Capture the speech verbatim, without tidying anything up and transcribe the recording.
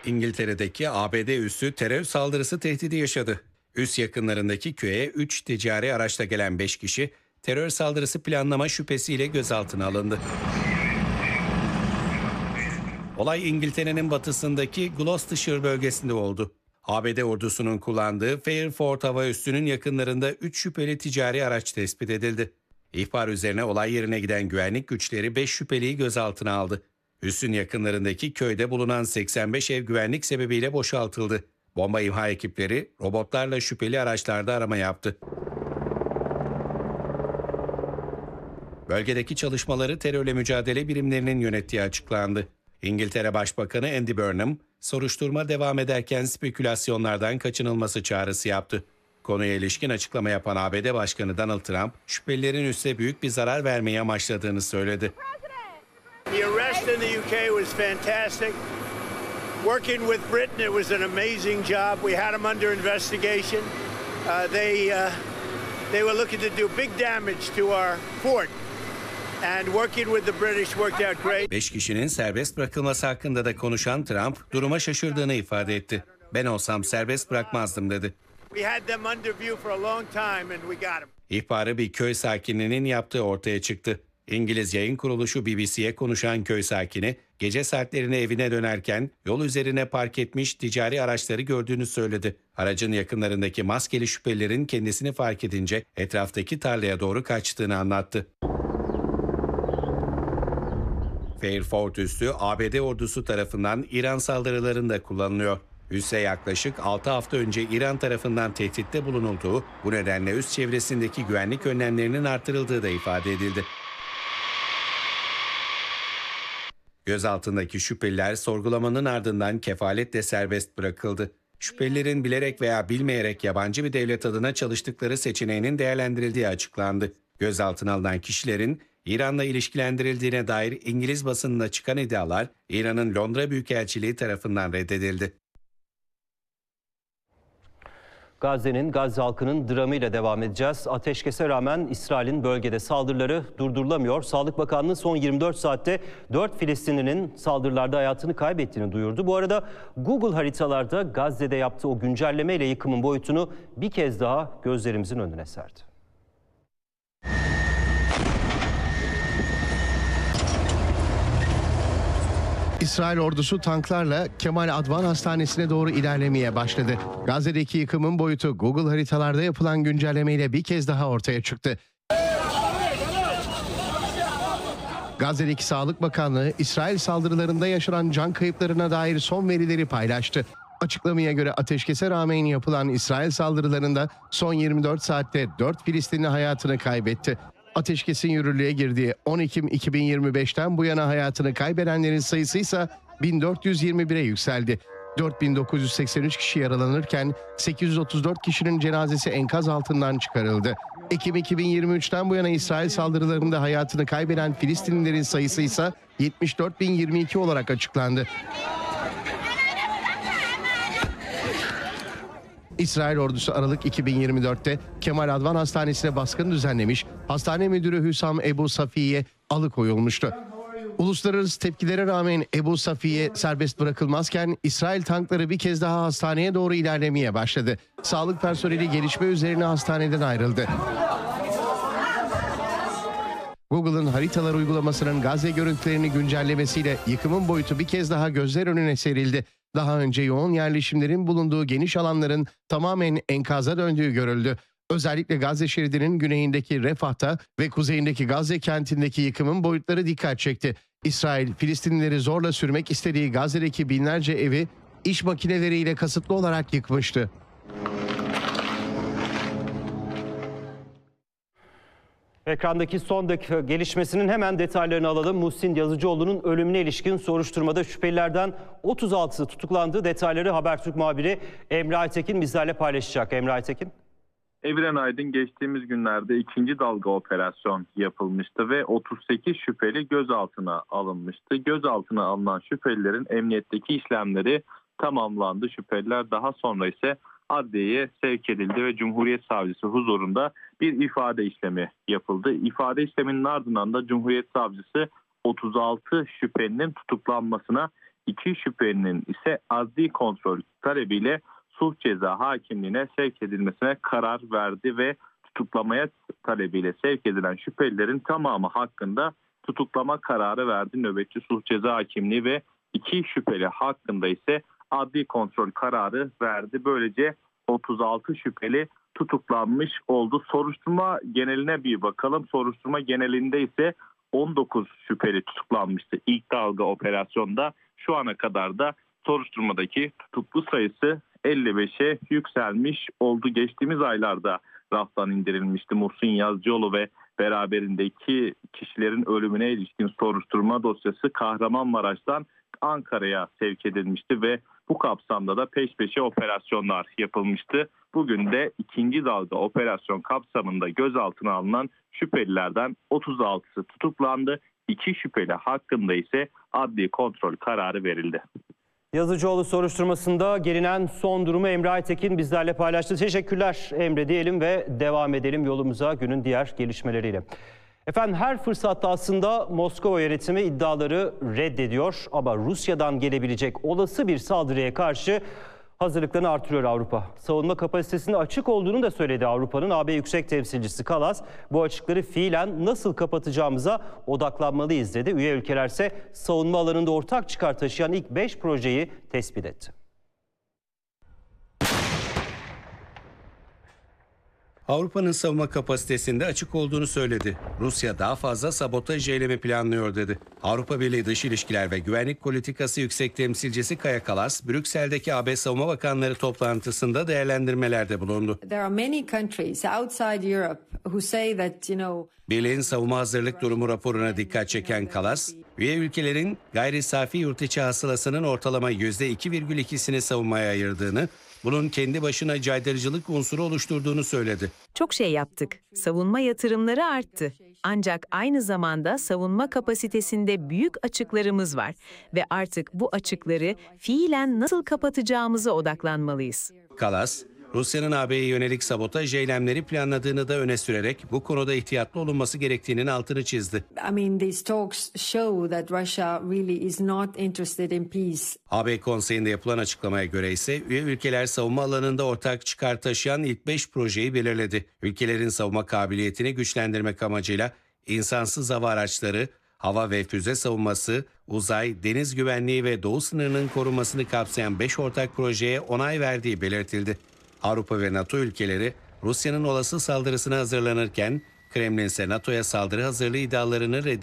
İngiltere'deki A B D üssü terör saldırısı tehdidi yaşadı. Üs yakınlarındaki köye üç ticari araçla gelen beş kişi terör saldırısı planlama şüphesiyle gözaltına alındı. Olay İngiltere'nin batısındaki Gloucestershire bölgesinde oldu. A B D ordusunun kullandığı Fairford hava üssünün yakınlarında üç şüpheli ticari araç tespit edildi. İhbar üzerine olay yerine giden güvenlik güçleri beş şüpheliyi gözaltına aldı. Üssün yakınlarındaki köyde bulunan seksen beş ev güvenlik sebebiyle boşaltıldı. Bomba imha ekipleri robotlarla şüpheli araçlarda arama yaptı. Bölgedeki çalışmaları terörle mücadele birimlerinin yönettiği açıklandı. İngiltere Başbakanı Andy Burnham, soruşturma devam ederken spekülasyonlardan kaçınılması çağrısı yaptı. Konuya ilişkin açıklama yapan A B D Başkanı Donald Trump, şüphelilerin üsse büyük bir zarar vermeyi amaçladığını söyledi. The arrest in the U K was fantastic. Working with Britain, it was an amazing job. We had them under investigation. Uh, they uh, they were looking to do big damage to our fort. And working with the British worked out great. Beş kişinin serbest bırakılması hakkında da konuşan Trump, duruma şaşırdığını ifade etti. Ben olsam serbest bırakmazdım dedi. We had them under view for a long time and we got them. İhbarı bir köy sakininin yaptığı ortaya çıktı. İngiliz yayın kuruluşu B B C'ye konuşan köy sakini, gece saatlerine evine dönerken yol üzerine park etmiş ticari araçları gördüğünü söyledi. Aracın yakınlarındaki maskeli şüphelilerin kendisini fark edince etraftaki tarlaya doğru kaçtığını anlattı. Fairford üssü A B D ordusu tarafından İran saldırılarında kullanılıyor. Üsse yaklaşık altı hafta önce İran tarafından tehditte bulunulduğu, bu nedenle üs çevresindeki güvenlik önlemlerinin artırıldığı da ifade edildi. Gözaltındaki şüpheliler sorgulamanın ardından kefaletle serbest bırakıldı. Şüphelilerin bilerek veya bilmeyerek yabancı bir devlet adına çalıştıkları seçeneğinin değerlendirildiği açıklandı. Gözaltına alınan kişilerin İran'la ilişkilendirildiğine dair İngiliz basınında çıkan iddialar İran'ın Londra Büyükelçiliği tarafından reddedildi. Gazze'nin, Gazze halkının dramıyla devam edeceğiz. Ateşkese rağmen İsrail'in bölgede saldırıları durdurulamıyor. Sağlık Bakanlığı son yirmi dört saatte dört Filistinlinin saldırılarda hayatını kaybettiğini duyurdu. Bu arada Google haritalarda Gazze'de yaptığı o güncellemeyle yıkımın boyutunu bir kez daha gözlerimizin önüne serdi. İsrail ordusu tanklarla Kemal Advan Hastanesi'ne doğru ilerlemeye başladı. Gazze'deki yıkımın boyutu Google haritalarda yapılan güncellemeyle bir kez daha ortaya çıktı. Gazze'deki Sağlık Bakanlığı, İsrail saldırılarında yaşanan can kayıplarına dair son verileri paylaştı. Açıklamaya göre ateşkese rağmen yapılan İsrail saldırılarında son yirmi dört saatte dört Filistinli hayatını kaybetti. Ateşkesin yürürlüğe girdiği on Ekim iki bin yirmi beşten bu yana hayatını kaybedenlerin sayısı ise bin dört yüz yirmi bire yükseldi. dört bin dokuz yüz seksen üç kişi yaralanırken sekiz yüz otuz dört kişinin cenazesi enkaz altından çıkarıldı. Ekim iki bin yirmi üçten bu yana İsrail saldırılarında hayatını kaybeden Filistinlilerin sayısı ise yetmiş dört bin yirmi iki olarak açıklandı. İsrail ordusu Aralık iki bin yirmi dörtte Kemal Advan Hastanesi'ne baskın düzenlemiş, hastane müdürü Hüsam Ebu Safiye alıkoyulmuştu. Uluslararası tepkilere rağmen Ebu Safiye serbest bırakılmazken İsrail tankları bir kez daha hastaneye doğru ilerlemeye başladı. Sağlık personeli gelişme üzerine hastaneden ayrıldı. Google'ın haritalar uygulamasının Gazze görüntülerini güncellemesiyle yıkımın boyutu bir kez daha gözler önüne serildi. Daha önce yoğun yerleşimlerin bulunduğu geniş alanların tamamen enkaza döndüğü görüldü. Özellikle Gazze şeridinin güneyindeki Refah'ta ve kuzeyindeki Gazze kentindeki yıkımın boyutları dikkat çekti. İsrail, Filistinlileri zorla sürmek istediği Gazze'deki binlerce evi iş makineleriyle kasıtlı olarak yıkmıştı. Ekrandaki son dakika gelişmesinin hemen detaylarını alalım. Muhsin Yazıcıoğlu'nun ölümüne ilişkin soruşturmada şüphelilerden otuz altısı tutuklandı. Detayları Habertürk muhabiri Emre Aytekin bizlerle paylaşacak. Emre Aytekin. Evren Aydın geçtiğimiz günlerde ikinci dalga operasyon yapılmıştı ve otuz sekiz şüpheli gözaltına alınmıştı. Gözaltına alınan şüphelilerin emniyetteki işlemleri tamamlandı. Şüpheliler daha sonra ise adliyeye sevk edildi ve Cumhuriyet Savcısı huzurunda bir ifade işlemi yapıldı. İfade işleminin ardından da Cumhuriyet Savcısı otuz altı şüphelinin tutuklanmasına, iki şüphelinin ise adli kontrol talebiyle sulh ceza hakimliğine sevk edilmesine karar verdi ve tutuklamaya talebiyle sevk edilen şüphelilerin tamamı hakkında tutuklama kararı verdi nöbetçi sulh ceza hakimliği ve iki şüpheli hakkında ise adli kontrol kararı verdi. Böylece otuz altı şüpheli tutuklanmış oldu. Soruşturma geneline bir bakalım. Soruşturma genelinde ise on dokuz şüpheli tutuklanmıştı ilk dalga operasyonda. Şu ana kadar da soruşturmadaki tutuklu sayısı elli beşe yükselmiş oldu. Geçtiğimiz aylarda raftan indirilmişti Muhsin Yazıcıoğlu ve beraberindeki kişilerin ölümüne ilişkin soruşturma dosyası Kahramanmaraş'tan Ankara'ya sevk edilmişti ve bu kapsamda da peş peşe operasyonlar yapılmıştı. Bugün de ikinci dalga operasyon kapsamında gözaltına alınan şüphelilerden otuz altısı tutuklandı. İki şüpheli hakkında ise adli kontrol kararı verildi. Yazıcıoğlu soruşturmasında gelinen son durumu Emre Aytekin bizlerle paylaştı. Teşekkürler Emre diyelim ve devam edelim yolumuza günün diğer gelişmeleriyle. Efendim her fırsatta aslında Moskova yönetimi iddiaları reddediyor ama Rusya'dan gelebilecek olası bir saldırıya karşı hazırlıklarını artırıyor Avrupa. Savunma kapasitesinin açık olduğunu da söyledi Avrupa'nın A B Yüksek Temsilcisi Kallas. Bu açıkları fiilen nasıl kapatacağımıza odaklanmalıyız dedi. Üye ülkelerse savunma alanında ortak çıkar taşıyan ilk beş projeyi tespit etti. Avrupa'nın savunma kapasitesinde açık olduğunu söyledi. Rusya daha fazla sabotaj eylemi planlıyor dedi. Avrupa Birliği Dış İlişkiler ve Güvenlik Politikası Yüksek Temsilcisi Kaja Kallas, Brüksel'deki A B Savunma Bakanları toplantısında değerlendirmelerde bulundu. There are many countries outside Europe who say that, you know, Birliğin savunma hazırlık durumu raporuna dikkat çeken Kallas, üye ülkelerin gayri safi yurt içi hasılasının ortalama yüzde iki virgül ikisini savunmaya ayırdığını, bunun kendi başına caydırıcılık unsuru oluşturduğunu söyledi. Çok şey yaptık. Savunma yatırımları arttı. Ancak aynı zamanda savunma kapasitesinde büyük açıklarımız var ve artık bu açıkları fiilen nasıl kapatacağımıza odaklanmalıyız. Kallas, Rusya'nın A B'ye yönelik sabotaj eylemleri planladığını da öne sürerek bu konuda ihtiyatlı olunması gerektiğinin altını çizdi. I mean, these talks show that Russia really is not interested in peace. A B Konseyi'nde yapılan açıklamaya göre ise üye ülkeler savunma alanında ortak çıkar taşıyan ilk beş projeyi belirledi. Ülkelerin savunma kabiliyetini güçlendirmek amacıyla insansız hava araçları, hava ve füze savunması, uzay, deniz güvenliği ve doğu sınırının korunmasını kapsayan beş ortak projeye onay verdiği belirtildi. Avrupa ve NATO ülkeleri Rusya'nın olası saldırısına hazırlanırken Kremlin ise NATO'ya saldırı hazırlığı iddialarını reddetti.